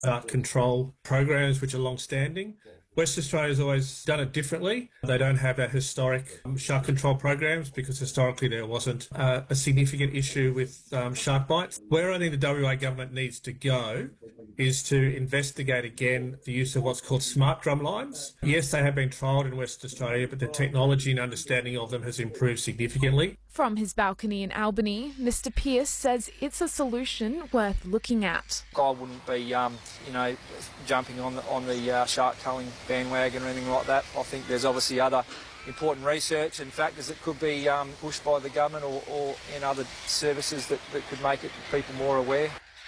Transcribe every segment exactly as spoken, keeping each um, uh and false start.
shark control programs which are long-standing. Western Australia's always done it differently. They don't have our historic um, shark control programs because historically there wasn't uh, a significant issue with um, shark bites. Where I think the W A government needs to go is to investigate again the use of what's called smart drum lines. Yes, they have been trialled in Western Australia, but the technology and understanding of them has improved significantly. From his balcony in Albany, Mister Pearce says it's a solution worth looking at. I wouldn't be, um, you know, jumping on the, on the uh, shark culling bandwagon or anything like that. I think there's obviously other important research and factors that could be um, pushed by the government or, or in other services that, that could make it people more aware.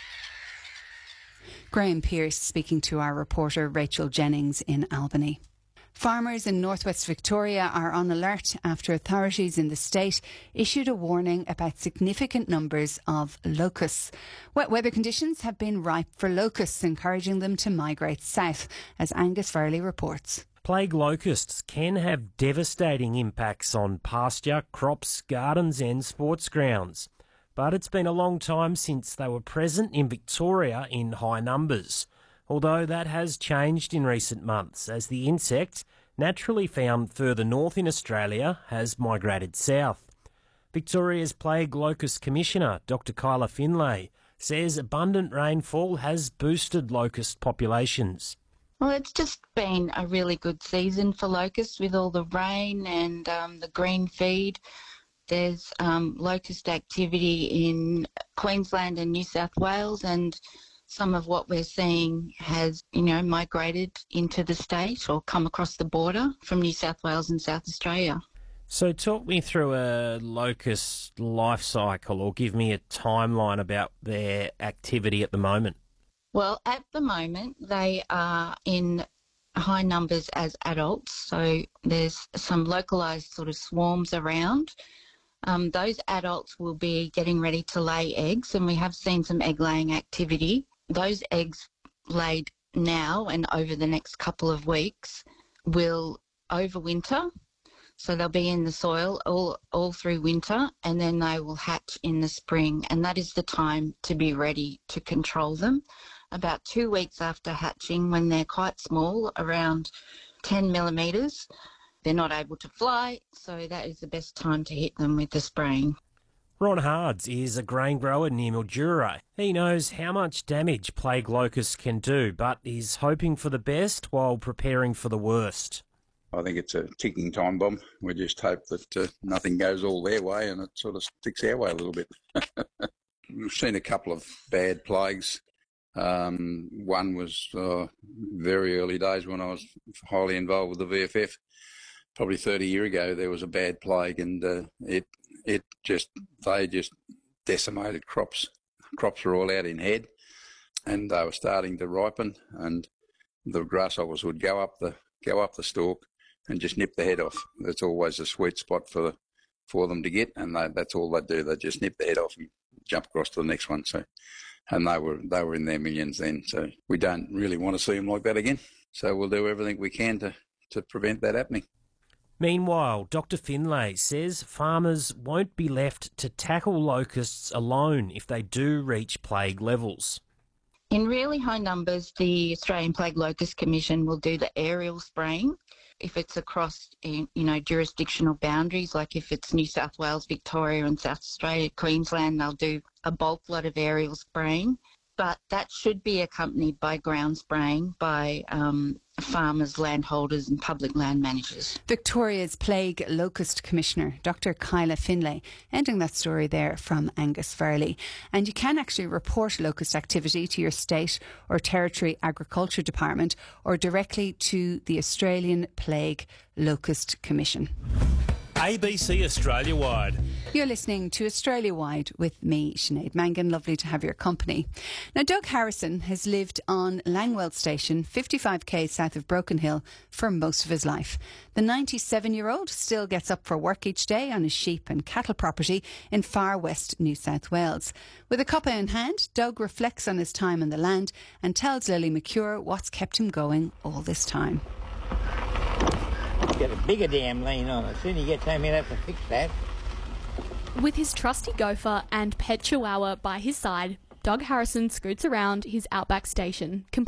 Graham Pearce speaking to our reporter Rachel Jennings in Albany. Farmers in northwest Victoria are on alert after authorities in the state issued a warning about significant numbers of locusts. Wet weather conditions have been ripe for locusts, encouraging them to migrate south, as Angus Farley reports. Plague locusts can have devastating impacts on pasture, crops, gardens and sports grounds. But it's been a long time since they were present in Victoria in high numbers. Although that has changed in recent months as the insect, naturally found further north in Australia, has migrated south. Victoria's Plague Locust Commissioner, Doctor Kyla Finlay, says abundant rainfall has boosted locust populations. Well, it's just been a really good season for locusts with all the rain and um, the green feed. There's um, locust activity in Queensland and New South Wales, and some of what we're seeing has, you know, migrated into the state or come across the border from New South Wales and South Australia. So talk me through a locust life cycle, or give me a timeline about their activity at the moment. Well, at the moment, they are in high numbers as adults, so there's some localised sort of swarms around. Um, those adults will be getting ready to lay eggs, and we have seen some egg-laying activity. Those eggs laid now and over the next couple of weeks will overwinter, so they'll be in the soil all, all through winter, and then they will hatch in the spring, and that is the time to be ready to control them. About two weeks after hatching, when they're quite small, around ten millimetres, they're not able to fly, so that is the best time to hit them with the spraying. Ron Hards is a grain grower near Mildura. He knows how much damage plague locusts can do, but is hoping for the best while preparing for the worst. I think it's a ticking time bomb. We just hope that uh, nothing goes all their way and it sort of sticks our way a little bit. We've seen a couple of bad plagues. Um, one was uh, very early days when I was highly involved with the V F F. Probably thirty years ago, there was a bad plague, and uh, it it just they just decimated crops. Crops were all out in head, and they were starting to ripen, and the grasshoppers would go up the go up the stalk and just nip the head off. That's always a sweet spot for the, for them to get, and they, that's all they do. They just nip the head off and jump across to the next one. So, and they were they were in their millions then. So we don't really want to see them like that again. So we'll do everything we can to to prevent that happening. Meanwhile, Doctor Finlay says farmers won't be left to tackle locusts alone if they do reach plague levels. In really high numbers, the Australian Plague Locust Commission will do the aerial spraying. If it's across, you know, jurisdictional boundaries, like if it's New South Wales, Victoria and South Australia, Queensland, they'll do a bulk lot of aerial spraying. But that should be accompanied by ground spraying by um, farmers, landholders and public land managers. Victoria's Plague Locust Commissioner, Doctor Kyla Finlay, ending that story there from Angus Farley. And you can actually report locust activity to your state or territory agriculture department or directly to the Australian Plague Locust Commission. A B C Australia Wide. You're listening to Australia Wide with me, Sinead Mangan. Lovely to have your company. Now, Doug Harrison has lived on Langwell Station, fifty-five k south of Broken Hill, for most of his life. The ninety-seven-year-old still gets up for work each day on his sheep and cattle property in far west New South Wales. With a cuppa in hand, Doug reflects on his time on the land and tells Lily McCure what's kept him going all this time. Get a bigger damn lean on it. Soon you get home, you'll have to fix that. With his trusty gopher and pet chihuahua by his side, Doug Harrison scoots around his outback station,